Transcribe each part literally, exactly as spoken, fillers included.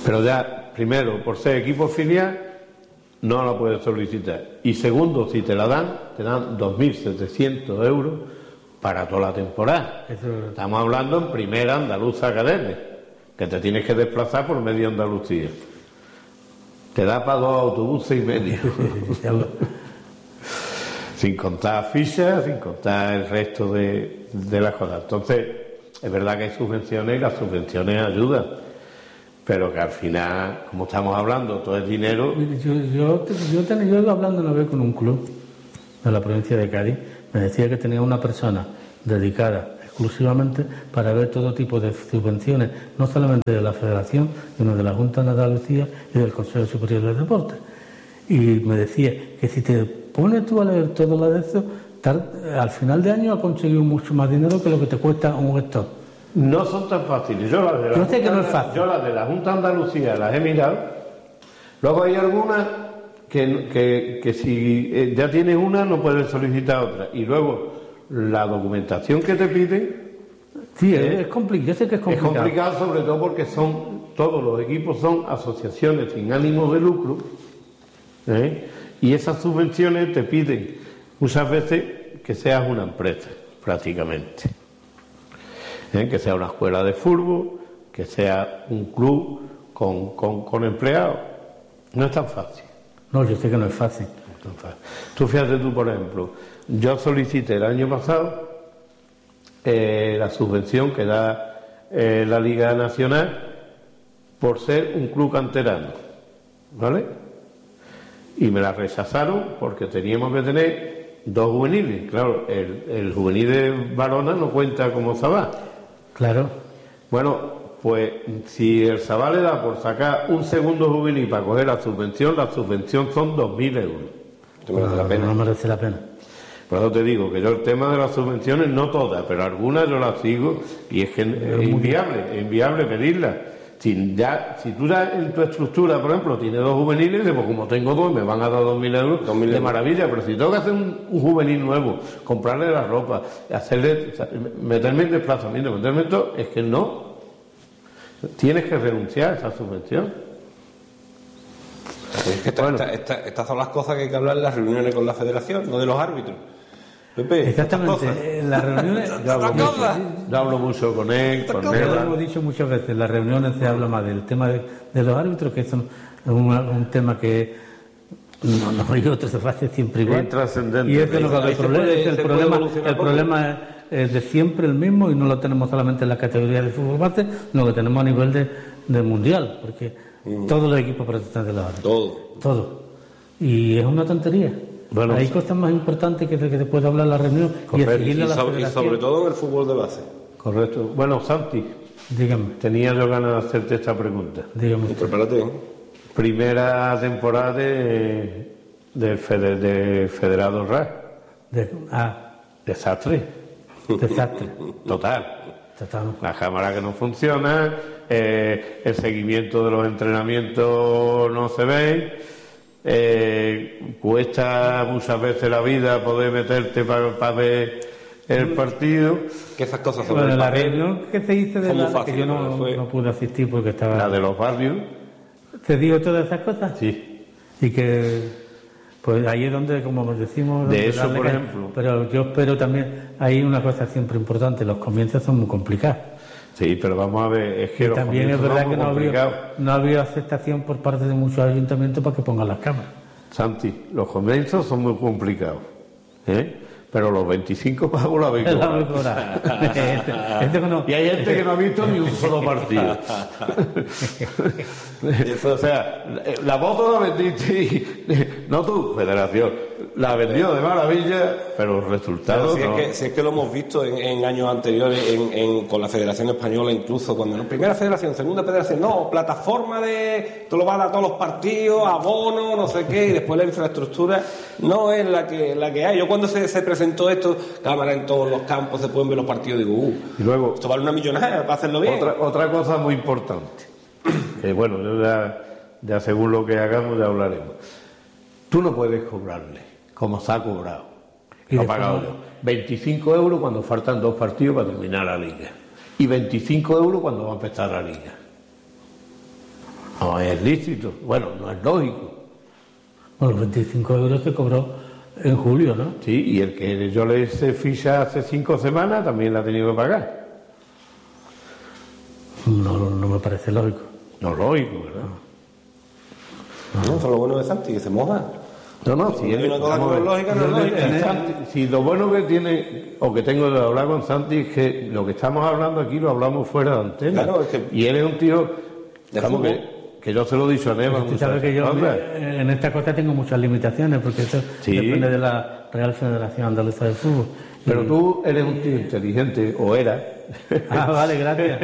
Pero ya, primero, por ser equipo filial, no la puedes solicitar. Y segundo, si te la dan, te dan dos mil setecientos euros para toda la temporada. Eso... Estamos hablando en Primera Andaluza Academia, que te tienes que desplazar por medio Andalucía. Te da para dos autobuses y medio. Sin contar fichas, sin contar el resto de, de las cosas. Entonces, es verdad que hay subvenciones y las subvenciones ayudan, pero que al final, como estamos hablando, todo es dinero. Yo, yo, yo, yo, yo iba hablando una vez con un club de la provincia de Cádiz, me decía que tenía una persona dedicada exclusivamente para ver todo tipo de subvenciones, no solamente de la Federación, sino de la Junta de Andalucía y del Consejo Superior del Deporte. Y me decía que si te pones tú a leer todo lo de eso, tal, al final de año has conseguido mucho más dinero que lo que te cuesta un gestor. No son tan fáciles. Yo las de la, yo sé Junta, que no es fácil. Yo las de la Junta de Andalucía las he mirado. Luego hay algunas que, que, que si ya tienes una no puedes solicitar otra. Y luego la documentación que te piden. Sí, es, es complicado. Yo sé que es complicado. Es complicado sobre todo porque son todos los equipos son asociaciones sin ánimo de lucro. ¿eh? Y esas subvenciones te piden muchas veces que seas una empresa, prácticamente. ¿eh? Que sea una escuela de fútbol, que sea un club con, con, con empleados. No es tan fácil. No, yo sé que no es fácil. No es tan fácil. Tú fíjate tú, por ejemplo, yo solicité el año pasado eh, la subvención que da eh, la Liga Nacional por ser un club canterano, ¿vale? Y me la rechazaron porque teníamos que tener dos juveniles. Claro, el, el juvenil de Barona no cuenta como Sabá. Claro. Bueno, pues si el Sabá le da por sacar un segundo juvenil para coger la subvención, la subvención son dos mil euros. No merece la pena. No merece la pena. Por eso te digo que yo el tema de las subvenciones, no todas, pero algunas yo las sigo y es que es, es inviable, es inviable pedirlas. Si, ya, si tú ya en tu estructura, por ejemplo, tienes dos juveniles, pues como tengo dos, me van a dar dos mil euros, dos mil de maravilla, pero si tengo que hacer un, un juvenil nuevo, comprarle la ropa, hacerle, o sea, meterme en desplazamiento, meterme en todo, es que no. Tienes que renunciar a esa subvención. Es que esta, bueno. esta, esta, estas son las cosas que hay que hablar en las reuniones con la Federación, no de los árbitros. Pepe, exactamente, en las reuniones yo hablo, mucho, yo hablo mucho con él, con él. Lo hemos dicho muchas veces, en las reuniones se habla más del tema de, de los árbitros, que es un, un, un tema que no, no hay otro, se hace siempre igual. Es trascendente. Y ese no va a haber problema, puede, el problema, el problema es de siempre el mismo y no lo tenemos solamente en la categoría de fútbol base, sino que tenemos a nivel de, de mundial, porque mm. todos los equipos protestan de los árbitros. Todo. Todo. Y es una tontería. Bueno, hay cosas más importantes que, que se puede hablar en la reunión. Correcto. Y, y, la sobre, y sobre todo en el fútbol de base. Correcto. Bueno, Santi, dígame. Tenía yo ganas de hacerte esta pregunta. Dígame. Prepárate. ¿eh? Primera temporada de, de, Fede, de Federado R A S. De, ah. Desastre. Desastre. Total. Total. La cámara que no funciona, eh, el seguimiento de los entrenamientos no se ve. Eh, cuesta muchas veces la vida poder meterte para pa ver el partido. Que esas cosas son bueno, la reunión que se hizo de la fácil, que yo no, fue... no pude asistir porque estaba la de los barrios. ¿Te digo todas esas cosas? Sí. Y que pues ahí es donde, como decimos, de eso por que, ejemplo. Pero yo espero también, hay una cosa siempre importante, los comienzos son muy complicados. Sí, pero vamos a ver, es que y los también es verdad que no había, no había aceptación por parte de muchos ayuntamientos para que pongan las cámaras. Santi, los comienzos son muy complicados, ¿eh? Pero los veinticinco pavos la habéis cobrado. este, este no, y hay gente que no ha visto ni un solo partido. O sea, la moto la vendiste y, no tú, Federación, la vendió de maravilla, pero los resultados pero si, no. es que, si es que lo hemos visto en, en años anteriores en, en, con la Federación Española, incluso cuando no, primera federación, segunda federación, no, plataforma de, tú lo vas a dar a todos los partidos, abono, no sé qué, y después la infraestructura no es la que la que hay. Yo cuando se, se presentó esto, cámara en todos los campos, se pueden ver los partidos, digo, uh, y luego, esto vale una millonada para hacerlo bien. Otra, otra cosa muy importante, que bueno, yo ya, ya según lo que hagamos ya hablaremos. Tú no puedes cobrarle, como se ha cobrado. ¿Y ha pagado yo. veinticinco euros cuando faltan dos partidos para terminar la liga. Y veinticinco euros cuando va a empezar la liga. No es lícito. Bueno, no es lógico. Bueno, los veinticinco euros se cobró en julio, ¿no? Sí, y el que yo le hice ficha hace cinco semanas también la ha tenido que pagar. No, no me parece lógico. No lógico, ¿verdad? No, eso es lo bueno de Santi, que se moja. No, no, si hay una cosa que no es lógica, no es lógica. Santi, si lo bueno que tiene, o que tengo de hablar con Santi, es que lo que estamos hablando aquí lo hablamos fuera de antena. Claro, es que y él es un tío, digamos que, que yo se lo he dicho a Neva. Usted sabe que yo en esta cosa tengo muchas limitaciones, porque eso sí. depende de la Real Federación Andaluza de Fútbol. Pero y... tú eres un tío inteligente, o eras. Ah, vale, gracias.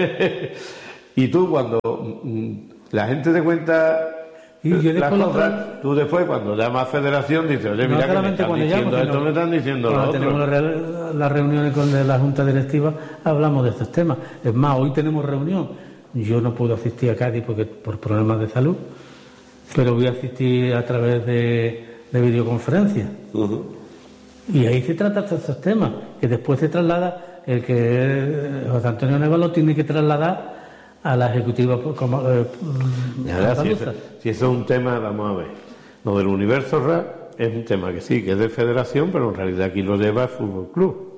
Y tú cuando mm, la gente te cuenta... Y yo las después cosas, lo... tú después cuando llamas a Federación dices, oye, no mira que me están diciendo esto, no, me están diciendo lo otro. Tenemos las la reuniones con la Junta Directiva, hablamos de estos temas. Es más, hoy tenemos reunión. Yo no puedo asistir a Cádiz porque por problemas de salud, pero voy a asistir a través de, de videoconferencia. Uh-huh. Y ahí se trata todos estos temas, que después se traslada, el que José Antonio Neva lo tiene que trasladar a la ejecutiva como, eh, ahora, si, eso, si eso es un tema, vamos a ver, lo del Universo R A es un tema que sí, que es de federación, pero en realidad aquí lo lleva el Fútbol Club,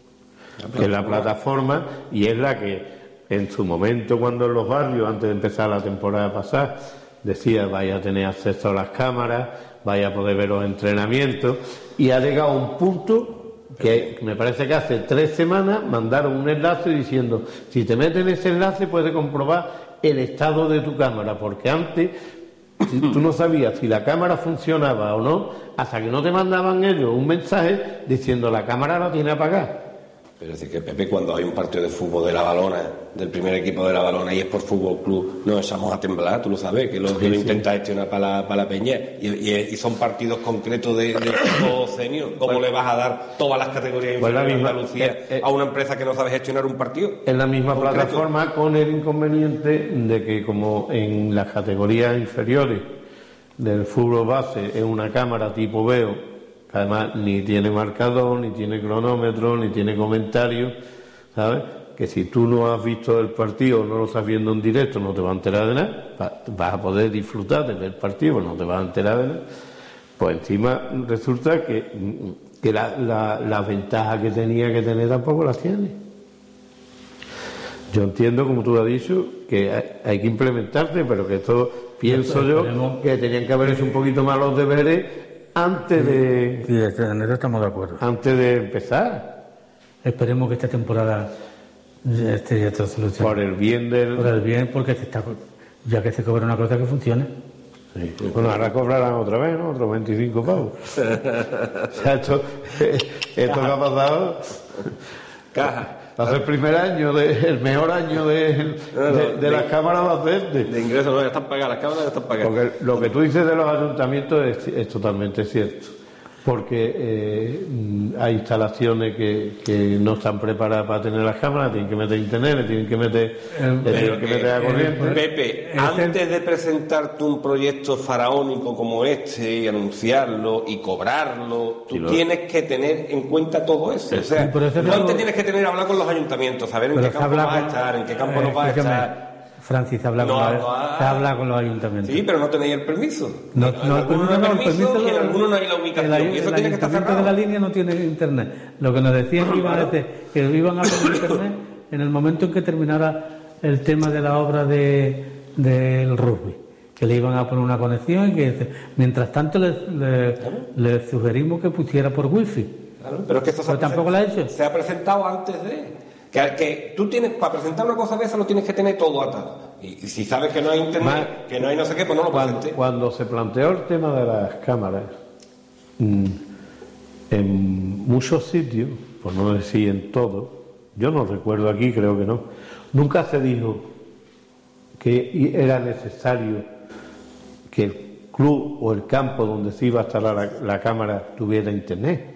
que es la plataforma y es la que en su momento, cuando en los barrios, antes de empezar la temporada pasada, decía vaya a tener acceso a las cámaras, vaya a poder ver los entrenamientos, y ha llegado a un punto que me parece que hace tres semanas mandaron un enlace diciendo, si te metes en ese enlace puedes comprobar el estado de tu cámara, porque antes si tú no sabías si la cámara funcionaba o no, hasta que no te mandaban ellos un mensaje diciendo la cámara la tiene apagada. Pero es decir, que Pepe, cuando hay un partido de fútbol de la Balona, del primer equipo de la Balona, y es por Fútbol Club, nos echamos a temblar, tú lo sabes, que lo, sí, que lo sí. intenta gestionar para la, para la Peña, y, y, y son partidos concretos de, de tipo senior. ¿Cómo bueno, le vas a dar todas las categorías pues inferiores de Andalucía eh, eh, a una empresa que no sabe gestionar un partido? En la misma concreto. plataforma, con el inconveniente de que como en las categorías inferiores del fútbol base es una cámara tipo Veo, que además ni tiene marcador, ni tiene cronómetro, ni tiene comentario, ¿sabes? Que si tú no has visto el partido, no lo estás viendo en directo, no te vas a enterar de nada, vas a poder disfrutar de ver el partido, pero no te vas a enterar de nada. Pues encima resulta que, que la, la, la ventaja que tenía que tener tampoco las tiene. Yo entiendo, como tú has dicho, que hay, hay que implementarse, pero que esto pienso yo que tenían que haber hecho un poquito más los deberes antes de... Sí, en eso estamos de acuerdo. Antes de empezar. Esperemos que esta temporada esté ya todo solucionado. Por el bien del... Por el bien, porque se está, ya que se cobra una cosa que funcione. Sí. Bueno, ahora cobrarán otra vez, ¿no? Otros veinticinco pavos. O sea, esto, esto que ha pasado... Caja. Va a ser el primer año, de, el mejor año de, de, de, de las cámaras va a ser de, de ingresos, no, ya están pagadas, las cámaras ya están pagadas. Porque lo que tú dices de los ayuntamientos es, es totalmente cierto. Porque eh, hay instalaciones que, que no están preparadas para tener las cámaras, tienen que meter internet, le tienen que meter, el, le tienen que meter a corriente. Pepe, antes de presentarte un proyecto faraónico como este y anunciarlo y cobrarlo, tú sí, lo... tienes que tener en cuenta todo eso. O sea, tú antes lo... tienes que tener hablar con los ayuntamientos, saber en qué campo vas a estar, en qué campo eh, no vas a estar. Francis, se habla, no, con, no, la, se habla con los ayuntamientos. Sí, pero no tenéis el permiso. No, no, en algunos no hay permiso, permiso y en algunos no hay la ubicación. El, y eso el tiene que estar cerrado. de la línea no tiene internet. Lo que nos decían que iban a decir, que iban a poner internet en el momento en que terminara el tema de la obra de, del rugby. Que le iban a poner una conexión y que mientras tanto le, le, ¿Claro? le sugerimos que pusiera por wifi. Claro, pero es que esto se, tampoco lo ha hecho. Se ha presentado antes de... Que, que tú tienes, para presentar una cosa de esa lo tienes que tener todo atado. Y, y si sabes que no hay internet, Más, que no hay no sé qué, pues no lo cuando, presentes. Cuando se planteó el tema de las cámaras, mmm, en muchos sitios, por no decir en todos, yo no recuerdo aquí, creo que no, nunca se dijo que era necesario que el club o el campo donde se iba a instalar la, la cámara tuviera internet.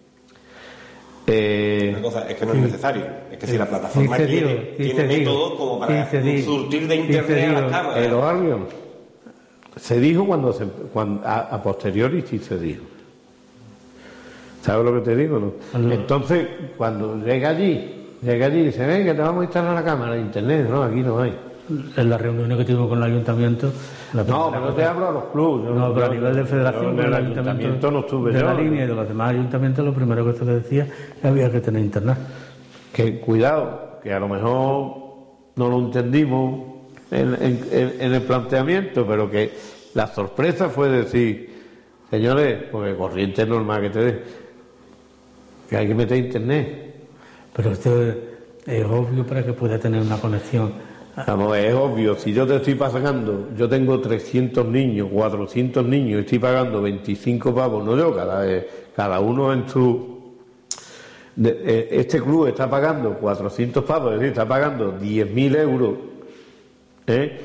Eh, Una cosa es que no es necesario, es que si la plataforma sí tiene, digo, sí tiene métodos como para sí surtir de internet sí a las cámaras. Pero algo se dijo cuando, se, cuando a, a posteriori sí se dijo. ¿Sabes lo que te digo? No? Uh-huh. Entonces, cuando llega allí, llega allí y dice, ven que te vamos a instalar la cámara de internet, no, aquí no hay. en las reuniones que tuvimos con el ayuntamiento. La no, pero no te hablo a los clubes. No, pero a nivel de federación, del el ayuntamiento, ayuntamiento no estuve de yo. la línea y de los demás ayuntamientos, lo primero que se les decía es que había que tener internet. Que cuidado, que a lo mejor no lo entendimos en, en, en el planteamiento, pero que la sorpresa fue decir, señores, porque corriente es normal que te dé, que hay que meter internet. Pero esto es, es obvio para que pueda tener una conexión. Vamos, es obvio, si yo te estoy pagando, yo tengo trescientos niños, cuatrocientos niños, y estoy pagando veinticinco pavos, no yo, cada, cada uno en su... De, este club está pagando cuatrocientos pavos, es decir, está pagando diez mil euros, ¿eh?